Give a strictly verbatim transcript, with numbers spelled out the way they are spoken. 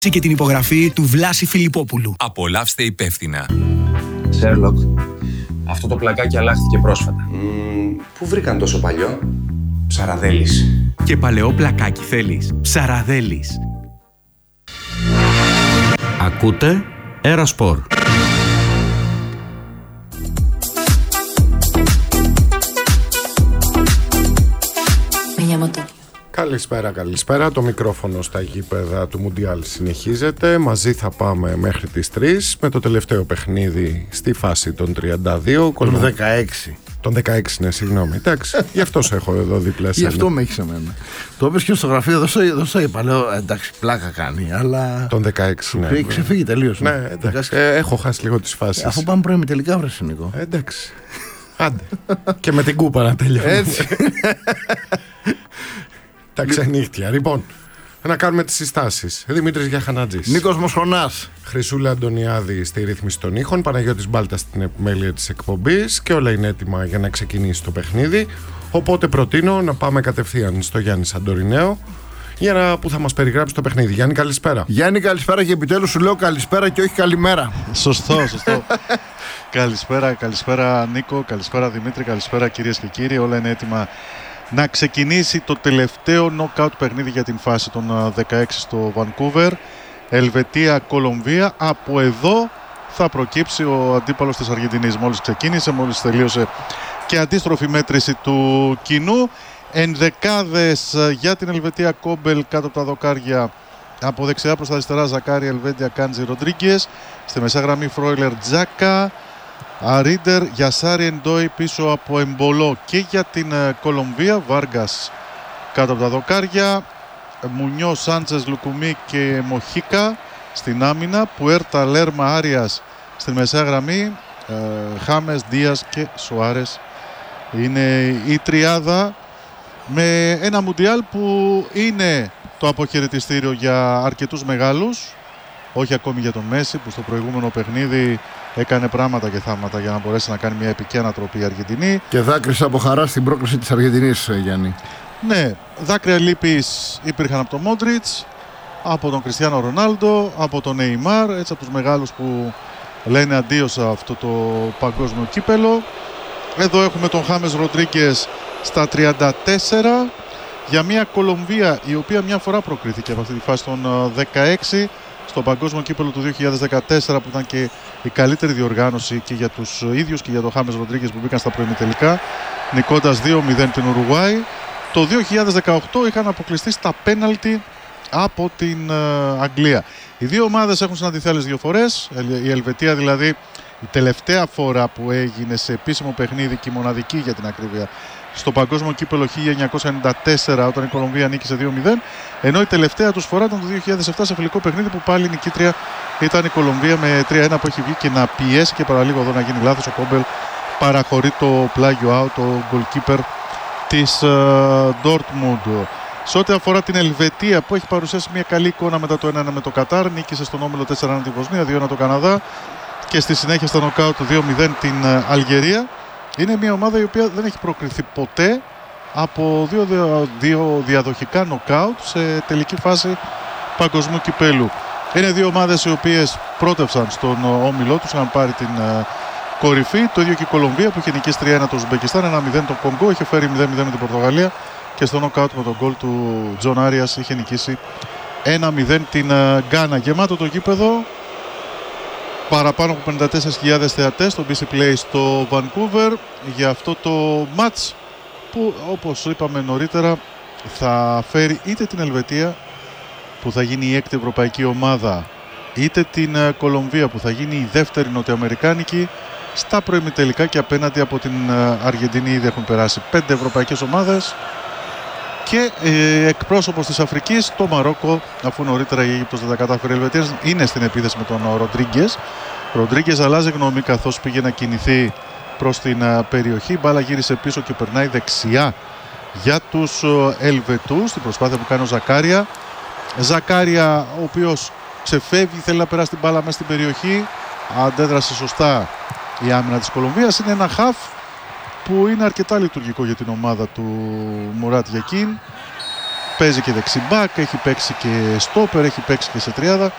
Και την υπογραφή του Βλάση Φιλιππόπουλου. Απολαύστε υπεύθυνα. Σέρλοκ, αυτό το πλακάκι αλλάχθηκε πρόσφατα. Mm, πού βρήκαν τόσο παλιό? Ψαραδέλης. Και παλαιό πλακάκι θέλεις? Ψαραδέλης. Ακούτε Αεροσπορ. Καλησπέρα, καλησπέρα. Το μικρόφωνο στα γήπεδα του Μουντιάλ συνεχίζεται. Μαζί θα πάμε μέχρι τις τρεις με το τελευταίο παιχνίδι στη φάση των τριάντα δύο. Τον δεκαέξι. Τον δεκαέξι, ναι, συγγνώμη. Εντάξει, γι' αυτό σε έχω εδώ δίπλα σε. Γι' αυτό με έχεις εμένα. Το έπαιξε και στο γραφείο, δεν στο είπα. Λέω εντάξει, πλάκα κάνει, αλλά. Τον δεκαέξι, ναι. Έχει ξεφύγει τελείως. Ναι, ναι, εντάξει. Ε, έχω χάσει λίγο τις φάσεις. Αφού πάμε πρώιμη τελικά, βρες Νίκο. Ε, εντάξει. Άντε. Και με την κούπα να τελειώνουμε. Έτσι. Τα ξενύχτια. Λοιπόν, να κάνουμε τις συστάσεις. Δημήτρης Γιαχανάτζης. Νίκος Μοσχονάς. Χρυσούλα Αντωνιάδη στη ρύθμιση των ήχων. Παναγιώτης Μπάλτα στην επιμέλεια της εκπομπής. Και όλα είναι έτοιμα για να ξεκινήσει το παιχνίδι. Οπότε προτείνω να πάμε κατευθείαν στο Γιάννη Σαντορινέο για να που θα μας περιγράψει το παιχνίδι. Γιάννη, καλησπέρα. Γιάννη, καλησπέρα και επιτέλους σου λέω καλησπέρα και όχι καλημέρα. Σωστό, σωστό. Καλησπέρα, καλησπέρα Νίκο, καλησπέρα Δημήτρη, καλησπέρα κυρίες και κύριοι. Όλα είναι έτοιμα να ξεκινήσει το τελευταίο νοκάουτ παιχνίδι για την φάση των δεκαέξι στο Βανκούβερ. Ελβετία-Κολομβία. Από εδώ θα προκύψει ο αντίπαλος της Αργεντινής. Μόλις ξεκίνησε, μόλις τελείωσε και αντίστροφη μέτρηση του κοινού. Ενδεκάδες για την Ελβετία: Κόμπελ κάτω από τα δοκάρια. Από δεξιά προς τα αριστερά Ζακάρια, Ελβέντια, Κάντζι, Ροντρίγκες. Στη μεσαία γραμμή Φρόιλερ, Τζάκα, Αρίντερ, Γιασάρι, Εντόι πίσω από Εμπολό. Και για την Κολομβία Βάργας κάτω από τα δοκάρια, Μουνιό, Σάντσες, Λουκουμί και Μοχίκα στην άμυνα, Πουέρτα, Λέρμα, Άριας στη μεσαία γραμμή, ε, Χάμες, Δίας και Σοάρες. Είναι η τριάδα με ένα Μουντιάλ που είναι το αποχαιρετιστήριο για αρκετούς μεγάλους. Όχι ακόμη για τον Μέση που στο προηγούμενο παιχνίδι έκανε πράγματα και θαύματα για να μπορέσει να κάνει μια επική ανατροπή η Αργεντινή. Και δάκρυσε από χαρά στην πρόκληση της Αργεντινής, Γιάννη. Ναι, δάκρυα λύπης υπήρχαν από τον Μόντριτς, από τον Κριστιάνο Ρονάλντο, από τον Νεϊμάρ, έτσι από τους μεγάλους που λένε αντίο σε αυτό το παγκόσμιο κύπελο. Εδώ έχουμε τον Χάμες Ροντρίγκες στα τριάντα τέσσερα για μια Κολομβία η οποία μια φορά προκρίθηκε από αυτή τη φάση των δεκαέξι στο παγκόσμιο κύπελο του δύο χιλιάδες δεκατέσσερα, που ήταν και η καλύτερη διοργάνωση και για τους ίδιους και για τον Χάμες Ροντρίγκες που μπήκαν στα προημιτελικά, νικώντας δύο μηδέν την Ουρουγουάη. Το δύο χιλιάδες δεκαοκτώ είχαν αποκλειστεί στα πέναλτι από την uh, Αγγλία. Οι δύο ομάδες έχουν συναντηθεί άλλες δύο φορές. Η Ελβετία δηλαδή η τελευταία φορά που έγινε σε επίσημο παιχνίδι και η μοναδική για την ακρίβεια στο παγκόσμιο κύπελο χίλια εννιακόσια ενενήντα τέσσερα, όταν η Κολομβία νίκησε δύο μηδέν, ενώ η τελευταία τους φορά ήταν το δύο χιλιάδες επτά σε φιλικό παιχνίδι που πάλι η νικήτρια ήταν η Κολομβία με τρία ένα, που έχει βγει και να πιέσει και παραλίγο εδώ να γίνει λάθος. Ο Κόμπελ παραχωρεί το πλάγιο out, το goalkeeper της Ντόρτμουντ. Uh, σε ό,τι αφορά την Ελβετία που έχει παρουσιάσει μια καλή εικόνα μετά το ένα ένα με το Κατάρ, νίκησε στον όμιλο τέσσερα ένα τη Βοσνία, δύο ένα το Καναδά και στη συνέχεια στα νοκάουτ του δύο μηδέν την uh, Αλγερία. Είναι μια ομάδα η οποία δεν έχει προκριθεί ποτέ από δύο, δύο, δύο διαδοχικά νοκάουτ σε τελική φάση παγκοσμίου κυπέλου. Είναι δύο ομάδες οι οποίες πρότευσαν στον όμιλό τους, είχαν πάρει την uh, κορυφή. Το ίδιο και η Κολομβία που είχε νικήσει τρία ένα το Ουσμπεκιστάν, ένα μηδέν το Κονγκό, είχε φέρει μηδέν μηδέν με την Πορτογαλία και στο νοκάουτ με τον γκολ του Τζον Άριας είχε νικήσει ένα μηδέν την Γκάνα. Γεμάτο το γήπεδο, παραπάνω από πενήντα τέσσερις χιλιάδες θεατές στο μπι σι Play στο Vancouver για αυτό το μάτς που, όπως είπαμε νωρίτερα, θα φέρει είτε την Ελβετία που θα γίνει η έκτη ευρωπαϊκή ομάδα, είτε την Κολομβία που θα γίνει η δεύτερη νοτιοαμερικάνικη στα προημιτελικά, και απέναντι από την Αργεντινή ήδη έχουν περάσει πέντε ευρωπαϊκές ομάδες και ε, εκπρόσωπος της Αφρικής το Μαρόκο, αφού νωρίτερα η Αίγυπτος δεν τα κατάφερε. Η Ελβετία είναι στην επίθεση με τον Ροντρίγκες. Ροντρίγκες αλλάζει γνώμη καθώς πήγε να κινηθεί προς την uh, περιοχή. Μπάλα γύρισε πίσω και περνάει δεξιά για τους uh, Ελβετούς στην προσπάθεια που κάνει ο Ζακάρια. Ζακάρια ο οποίος ξεφεύγει, θέλει να περάσει την μπάλα μέσα στην περιοχή. Αντέδρασε σωστά η άμυνα της Κολομβίας. Είναι ένα χαφ που είναι αρκετά λειτουργικό για την ομάδα του Μουράτ Γιακίν. Παίζει και δεξιμπάκ, έχει παίξει και στόπερ, έχει παίξει και σε τριάδα.